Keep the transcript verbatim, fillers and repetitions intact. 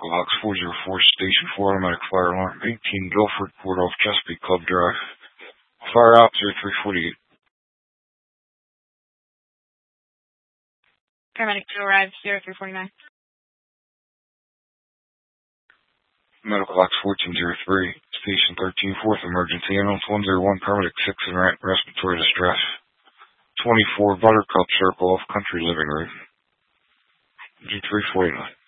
Medical Ox four zero four, Station four, Automatic Fire Alarm, eighteen Guilford Court off Chesapeake Club Drive. Fire Op zero three forty-eight. Paramedic to arrive, zero three forty-nine. Medical Ox fourteen zero three, Station thirteen, fourth Emergency Ambulance one zero one, Paramedic six in respiratory distress. twenty-four Buttercup Circle off Country Living Room. G three forty-nine.